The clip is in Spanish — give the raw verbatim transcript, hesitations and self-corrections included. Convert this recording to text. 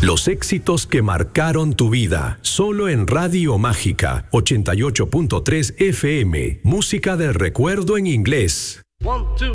Los éxitos que marcaron tu vida. Solo en Radio Mágica ochenta y ocho punto tres F M. Música del recuerdo en inglés. One, two.